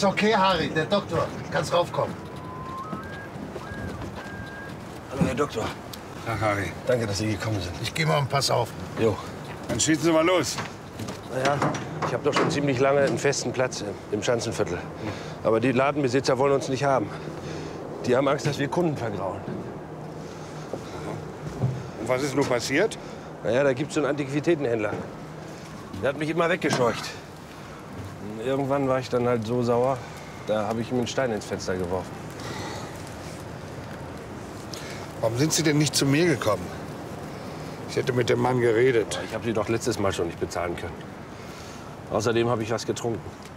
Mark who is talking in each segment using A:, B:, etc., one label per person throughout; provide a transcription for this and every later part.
A: Ist okay, Harry, der Doktor. Kannst raufkommen.
B: Hallo, Herr Doktor.
C: Ach, Harry.
B: Danke, dass Sie gekommen sind.
A: Ich geh mal und pass auf.
B: Jo.
C: Dann schießen Sie mal los.
B: Naja, ich habe doch schon ziemlich lange einen festen Platz im Schanzenviertel. Aber die Ladenbesitzer wollen uns nicht haben. Die haben Angst, dass wir Kunden vergrauen.
C: Und was ist nun passiert?
B: Naja, da gibt's so einen Antiquitätenhändler. Der hat mich immer weggescheucht. Und irgendwann war ich dann halt so sauer, da habe ich ihm einen Stein ins Fenster geworfen.
C: Warum sind Sie denn nicht zu mir gekommen? Ich hätte mit dem Mann geredet.
B: Ich habe sie doch letztes Mal schon nicht bezahlen können. Außerdem habe ich was getrunken.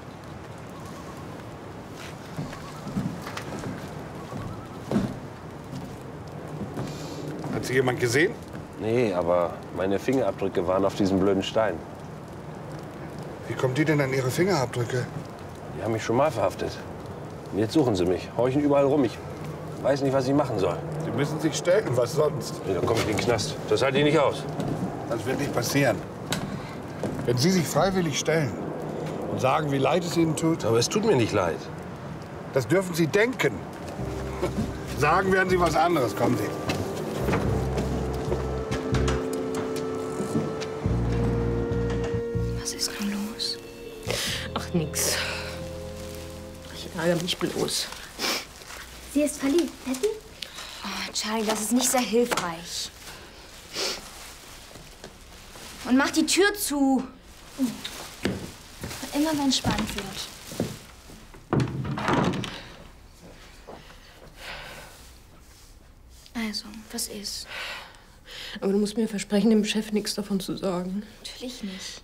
C: Hat Sie jemand gesehen?
B: Nee, aber meine Fingerabdrücke waren auf diesem blöden Stein.
C: Wie kommt die denn an Ihre Fingerabdrücke?
B: Die haben mich schon mal verhaftet. Und jetzt suchen sie mich, horchen überall rum. Ich weiß nicht, was ich machen soll.
C: Sie müssen sich stellen, was sonst?
B: Ja, dann komme ich in den Knast. Das halte ich nicht aus.
C: Das wird nicht passieren. Wenn Sie sich freiwillig stellen und sagen, wie leid es Ihnen tut,
B: Aber es tut mir nicht leid.
C: das dürfen Sie denken. Sagen werden Sie was anderes. Kommen Sie.
D: Was ist nun los?
E: Ach, nix. Ich ärgere mich bloß.
D: Sie ist verliebt, Patty? Oh, Charlie, das ist nicht sehr hilfreich. Und mach die Tür zu. Immer wenn es spannend wird. Also, was ist?
E: Aber du musst mir versprechen, dem Chef nichts davon zu sagen.
D: Natürlich nicht.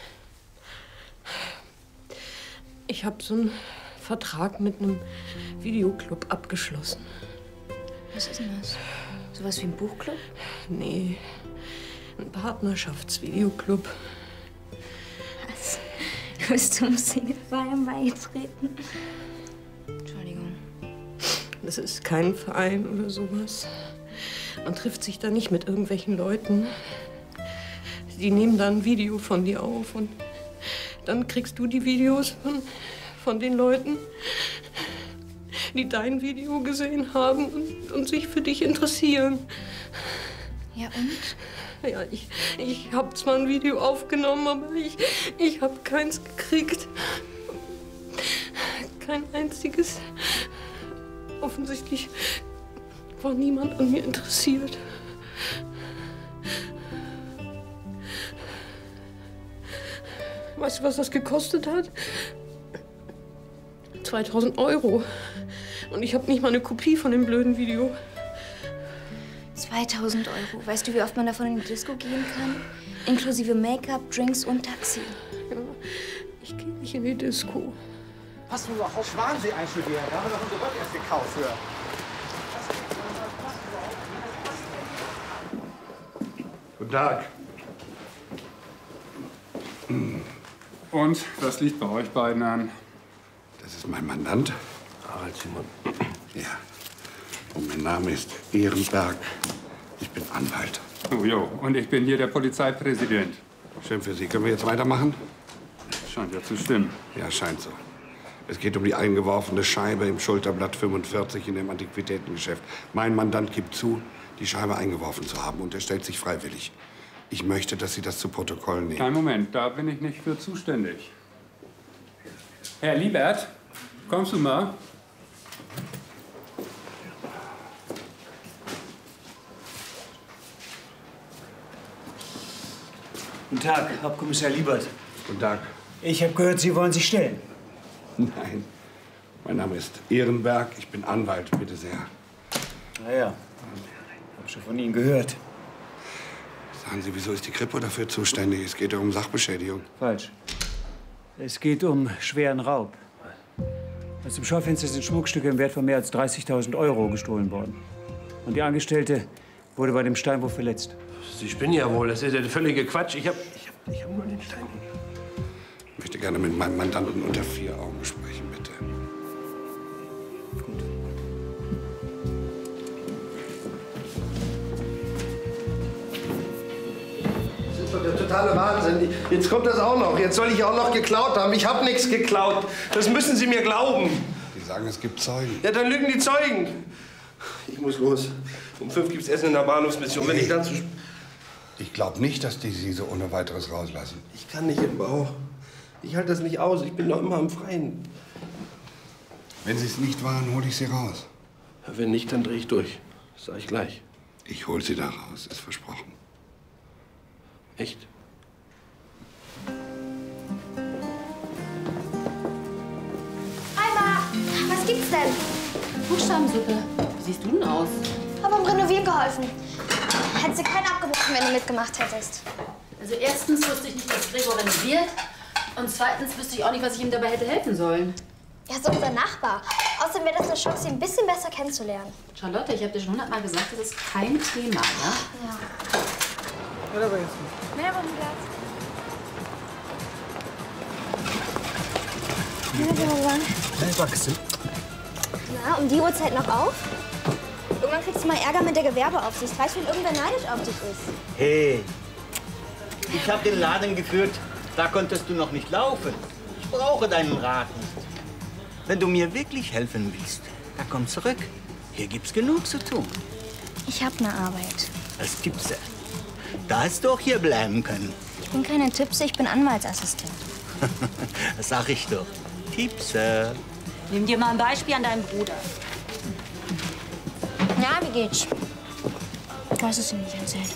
E: Ich habe so einen Vertrag mit einem Videoclub abgeschlossen.
D: Was ist denn das? Sowas wie ein Buchclub?
E: Nee, ein Partnerschaftsvideoclub.
D: Was? Du bist zum Singlefeiern beigetreten? Entschuldigung.
E: Das ist kein Verein oder sowas. Man trifft sich da nicht mit irgendwelchen Leuten. Die nehmen dann ein Video von dir auf und dann kriegst du die Videos von den Leuten, die dein Video gesehen haben und sich für dich interessieren.
D: Ja, und?
E: Ja, ich habe zwar ein Video aufgenommen, aber ich habe keins gekriegt. Kein einziges. Offensichtlich war niemand an mir interessiert. Weißt du, was das gekostet hat? 2000 €. Und ich habe nicht mal eine Kopie von dem blöden Video.
D: 2000 €. Weißt du, wie oft man davon in die Disco gehen kann? Inklusive Make-up, Drinks und Taxi.
E: Ja, ich gehe nicht in die Disco.
F: Pass nur auf, sparen Sie einstudieren. Da haben wir doch unser Gott erst gekauft für.
C: Guten Tag.
G: Und was liegt bei euch beiden an?
C: Das ist mein Mandant.
B: Harald Simon.
C: Ja. Und mein Name ist Ehrenberg. Ich bin Anwalt.
G: Oh, jo. Und ich bin hier der Polizeipräsident.
C: Schön für Sie. Können wir jetzt weitermachen?
G: Scheint ja zu stimmen.
C: Ja, scheint so. Es geht um die eingeworfene Scheibe im Schulterblatt 45 in dem Antiquitätengeschäft. Mein Mandant gibt zu, die Scheibe eingeworfen zu haben und er stellt sich freiwillig. Ich möchte, dass Sie das zu Protokoll nehmen.
G: Kein Moment, da bin ich nicht für zuständig. Herr Liebert, kommst du mal?
F: Guten Tag, Hauptkommissar Liebert.
C: Guten Tag.
F: Ich habe gehört, Sie wollen sich stellen.
C: Nein. Mein Name ist Ehrenberg. Ich bin Anwalt. Bitte sehr.
F: Na ja, ich habe schon von Ihnen gehört.
C: Sagen Sie, wieso ist die Kripo dafür zuständig? Es geht ja um Sachbeschädigung.
F: Falsch. Es geht um schweren Raub. Aus dem Schaufenster sind Schmuckstücke im Wert von mehr als 30.000 € gestohlen worden. Und die Angestellte wurde bei dem Steinwurf verletzt.
B: Sie spinnen ja wohl. Das ist ja der völlige Quatsch. Ich hab nur den Stein.
C: Ich möchte gerne mit meinem Mandanten unter 4 Augen sprechen, bitte.
F: Gut.
A: Sind
B: doch der totale Wahnsinn. Jetzt kommt das auch noch. Jetzt soll ich auch noch geklaut haben. Ich habe nichts geklaut. Das müssen Sie mir glauben.
C: Die sagen, es gibt Zeugen.
B: Ja, dann lügen die Zeugen. Ich muss los. Um 5 gibt's Essen in der Bahnhofsmission. Wenn ich dann zu...
C: Ich glaube nicht, dass die Sie so ohne weiteres rauslassen.
B: Ich kann nicht im Bau. Ich halte das nicht aus. Ich bin doch immer im Freien.
C: Wenn Sie es nicht waren, hole ich Sie raus.
B: Wenn nicht, dann drehe ich durch. Das sag ich gleich.
C: Ich hole Sie da raus, ist versprochen.
B: Echt?
D: Alma, was gibt's denn?
H: Buchstabensuppe. Wie siehst du denn aus?
D: Hab beim Renovieren geholfen. Hättest du keinen abgebrochen, wenn du mitgemacht hättest.
H: Also erstens wusste ich nicht, dass Gregor renoviert. Und zweitens wüsste ich auch nicht, was ich ihm dabei hätte helfen sollen.
D: Er ist unser Nachbar. Außerdem wäre das eine Chance, ihn ein bisschen besser kennenzulernen.
H: Charlotte, ich habe dir schon 100-mal gesagt, das ist kein Thema, ja?
D: Ja.
I: Merhaba Yasmin.
D: Merhaba Murat. Merhaba.
I: Merhaba kızım.
D: Na, um die Uhrzeit noch auf? Irgendwann kriegst du mal Ärger mit der Gewerbeaufsicht. Weißt du, wenn irgendwer neidisch auf dich ist?
I: Hey, ich habe den Laden geführt, da konntest du noch nicht laufen. Ich brauche deinen Rat nicht. Wenn du mir wirklich helfen willst, dann komm zurück. Hier gibt's genug zu tun.
D: Ich hab eine Arbeit.
I: Als Tippse. Da hättest du auch hier bleiben können.
D: Ich bin keine Tippse, ich bin Anwaltsassistent.
I: Das sag ich doch. Tippse.
H: Nimm dir mal ein Beispiel an deinen Bruder.
D: Na, wie geht's? Du hast es ihm nicht erzählt.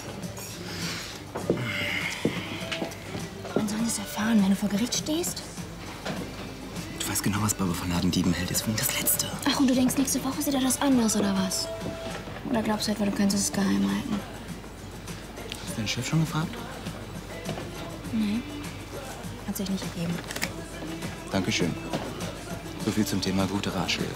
D: Wann sollen sie es erfahren, wenn du vor Gericht stehst?
J: Du weißt genau, was Baba von Ladendieben hält. Ist das Letzte.
D: Ach, und du denkst, nächste Woche sieht er das anders, oder was? Oder glaubst du etwa, du kannst es geheim halten?
J: Hast du deinen Chef schon gefragt?
D: Nee. Hat sich nicht ergeben.
J: Dankeschön. So viel zum Thema gute Ratschläge.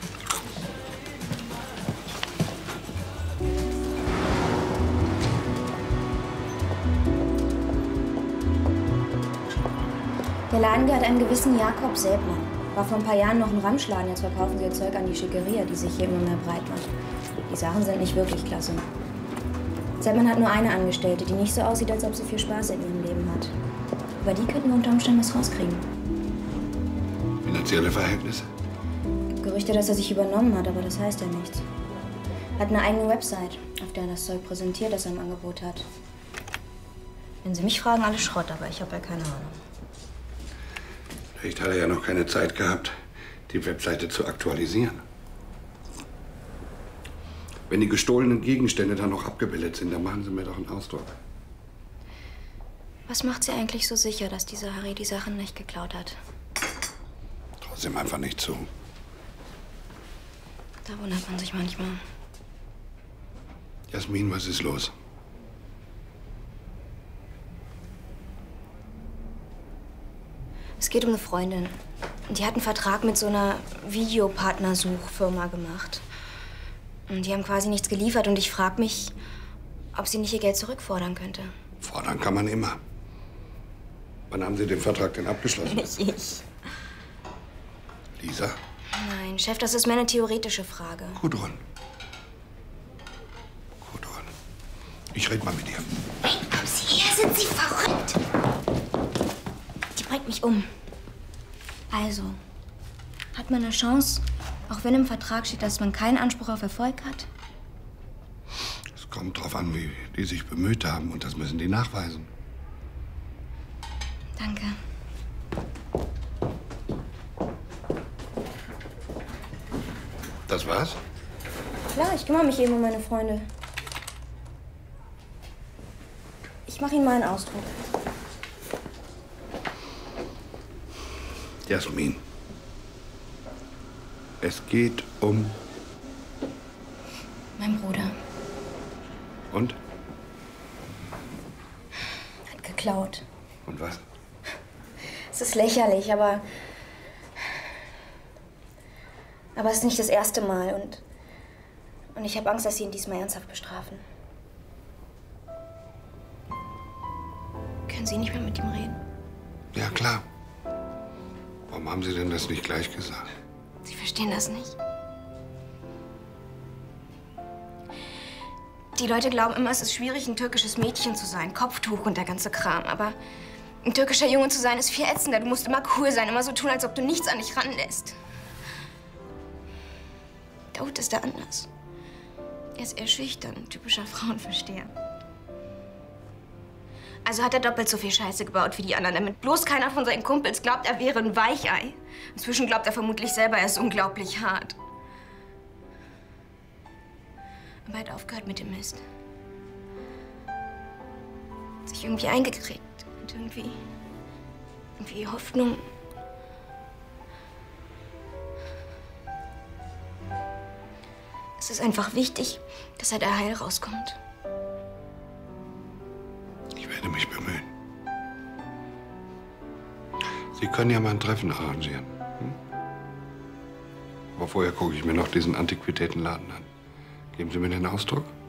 D: Der Laden gehört einem gewissen Jakob Säbmann. War vor ein paar Jahren noch ein Ramschladen. Jetzt verkaufen sie ihr Zeug an die Schickeria, die sich hier immer mehr breit macht. Die Sachen sind nicht wirklich klasse. Säbmann hat nur eine Angestellte, die nicht so aussieht, als ob sie viel Spaß in ihrem Leben hat. Über die könnten wir unter Umständen was rauskriegen.
C: Finanzielle Verhältnisse?
D: Gibt Gerüchte, dass er sich übernommen hat, aber das heißt ja nichts. Hat eine eigene Website, auf der er das Zeug präsentiert, das er im Angebot hat. Wenn Sie mich fragen, alles Schrott, aber ich habe ja keine Ahnung.
C: Vielleicht hat er ja noch keine Zeit gehabt, die Webseite zu aktualisieren. Wenn die gestohlenen Gegenstände dann noch abgebildet sind, dann machen Sie mir doch einen Ausdruck.
D: Was macht Sie eigentlich so sicher, dass dieser Harry die Sachen nicht geklaut hat?
C: Trotzdem einfach nicht zu.
D: Da wundert man sich manchmal.
C: Jasmin, was ist los?
D: Es geht um eine Freundin. Die hat einen Vertrag mit so einer Videopartnersuchfirma gemacht. Und die haben quasi nichts geliefert. Und ich frage mich, ob sie nicht ihr Geld zurückfordern könnte.
C: Fordern kann man immer. Wann haben Sie den Vertrag denn abgeschlossen?
D: Nicht ich.
C: Lisa?
D: Nein, Chef, das ist mehr eine theoretische Frage.
C: Gudrun. Gudrun. Ich rede mal mit ihr.
D: Hey, kommen Sie her, sind Sie verrückt? Die bringt mich um. Also, hat man eine Chance, auch wenn im Vertrag steht, dass man keinen Anspruch auf Erfolg hat?
C: Es kommt drauf an, wie die sich bemüht haben. Und das müssen die nachweisen.
D: Danke.
C: Das war's?
D: Klar, ich kümmere mich eben um meine Freunde. Ich mache Ihnen mal einen Ausdruck.
C: Jasmin. Es geht um...
D: Mein Bruder
C: Und?
D: hat geklaut.
C: Und was?
D: Es ist lächerlich, aber es ist nicht das erste Mal und ich habe Angst, dass Sie ihn diesmal ernsthaft bestrafen. Können Sie nicht mehr mit ihm reden?
C: Ja, klar. Warum haben Sie denn das nicht gleich gesagt?
D: Sie verstehen das nicht. Die Leute glauben immer, es ist schwierig, ein türkisches Mädchen zu sein. Kopftuch und der ganze Kram. Aber ein türkischer Junge zu sein, ist viel ätzender. Du musst immer cool sein, immer so tun, als ob du nichts an dich ranlässt. Daoud ist da anders. Er ist eher schüchtern, ein typischer Frauenversteher. Also hat er doppelt so viel Scheiße gebaut wie die anderen, damit bloß keiner von seinen Kumpels glaubt, er wäre ein Weichei. Inzwischen glaubt er vermutlich selber, er ist unglaublich hart. Aber er hat aufgehört mit dem Mist. Hat sich irgendwie eingekriegt. Und irgendwie Hoffnung. Es ist einfach wichtig, dass er da heil rauskommt.
C: Ich werde mich bemühen. Sie können ja mal ein Treffen arrangieren. Hm? Aber vorher gucke ich mir noch diesen Antiquitätenladen an. Geben Sie mir den Ausdruck?